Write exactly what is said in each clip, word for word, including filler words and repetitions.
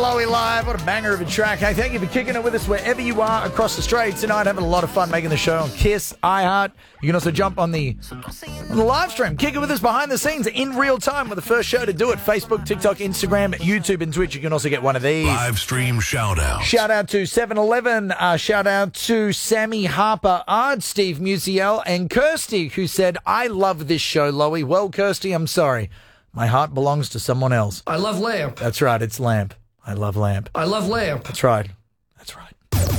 Lowy Live, what a banger of a track. Hey, thank you for kicking it with us wherever you are across Australia tonight. Having a lot of fun making the show on Kiss, iHeart. You can also jump on the, on the live stream. Kick it with us behind the scenes in real time. We're the first show to do it. Facebook, TikTok, Instagram, YouTube, and Twitch. You can also get one of these. Live stream shout out. Shout out to seven eleven. Uh, shout out to Sammy Harper, Ard, Steve Musiel, and Kirsty, who said, I love this show, Lowy. Well, Kirsty, I'm sorry. My heart belongs to someone else. I love Lamp. That's right. It's Lamp. I love Lamp. I love Lamp. That's right. That's right.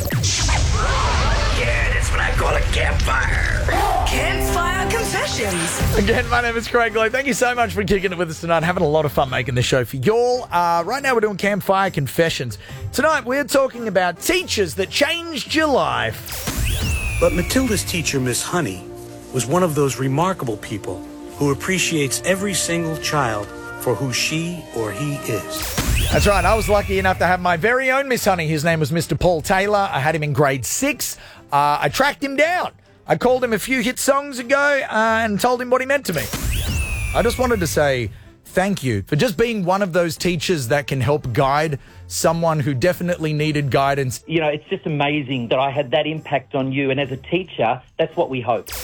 Yeah, that's what I call a campfire. Campfire Confessions. Again, my name is Craig Lowe. Thank you so much for kicking it with us tonight. Having a lot of fun making the show for y'all. Uh, right now we're doing Campfire Confessions. Tonight we're talking about teachers that changed your life. But Matilda's teacher, Miss Honey, was one of those remarkable people who appreciates every single child for who she or he is. That's right. I was lucky enough to have my very own Miss Honey. His name was Mister Paul Taylor. I had him in grade six. Uh, I tracked him down. I called him a few hit songs ago uh, and told him what he meant to me. I just wanted to say thank you for just being one of those teachers that can help guide someone who definitely needed guidance. You know, it's just amazing that I had that impact on you. And as a teacher, that's what we hope.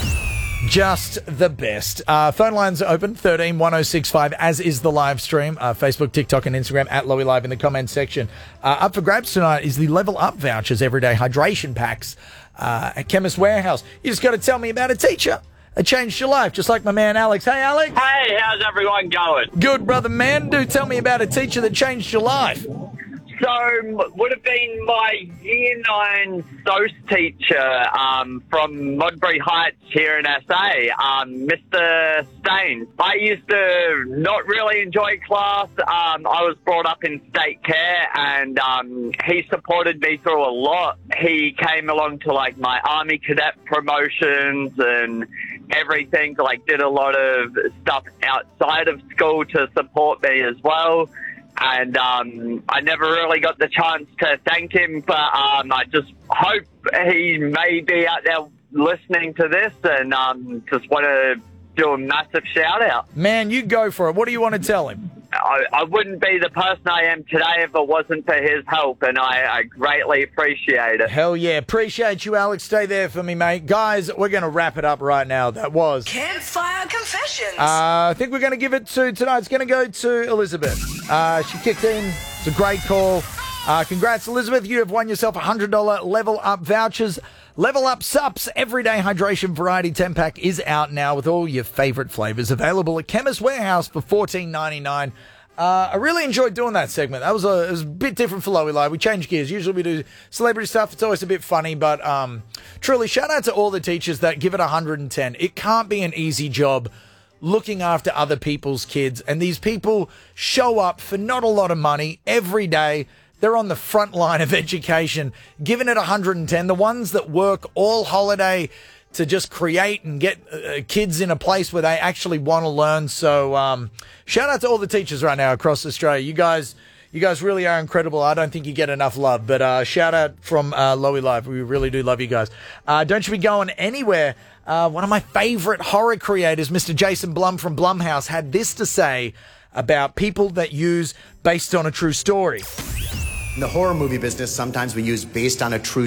Just the best. Uh, phone lines are open, thirteen one oh six five, as is the live stream. Uh, Facebook, TikTok, and Instagram, at Lowy Live in the comments section. Uh, up for grabs tonight is the Level Up vouchers, everyday hydration packs uh, at Chemist Warehouse. You just got to tell me about a teacher that changed your life, just like my man Alex. Hey, Alex. Hey, how's everyone going? Good, brother, man. Do tell me about a teacher that changed your life. So, would have been my year nine SOS teacher um, from Modbury Heights here in S A, um, Mister Stain. I used to not really enjoy class. Um, I was brought up in state care, and um, he supported me through a lot. He came along to, like, my Army cadet promotions and everything, like, did a lot of stuff outside of school to support me as well. And um, I never really got the chance to thank him, but um, I just hope he may be out there listening to this, and um, just want to do a massive shout out. Man, you go for it. What do you want to tell him? I, I wouldn't be the person I am today if it wasn't for his help, and I, I greatly appreciate it. Hell yeah. Appreciate you, Alex. Stay there for me, mate. Guys, we're going to wrap it up right now. That was Campfire Confessions. Uh, I think we're going to give it to tonight. It's going to go to Elizabeth. Uh, she kicked in. It's a great call. Uh, congrats, Elizabeth. You have won yourself one hundred dollars Level Up vouchers. Level Up Sups Everyday Hydration Variety ten pack is out now with all your favourite flavours available at Chemist Warehouse for fourteen ninety-nine. Uh, I really enjoyed doing that segment. That was a, it was a bit different for Lowy Live. We change gears. Usually we do celebrity stuff. It's always a bit funny, but um, truly, shout out to all the teachers that give it one hundred ten. It can't be an easy job looking after other people's kids, and these people show up for not a lot of money every day. They're on the front line of education, giving it one hundred ten. The ones that work all holiday to just create and get uh, kids in a place where they actually want to learn. So um, shout out to all the teachers right now across Australia. You guys you guys really are incredible. I don't think you get enough love. But uh, shout out from uh, Lowy Live. We really do love you guys. Uh, don't you be going anywhere. Uh, one of my favourite horror creators, Mister Jason Blum from Blumhouse, had this to say about people that use based on a true story. In the horror movie business, sometimes we use based on a true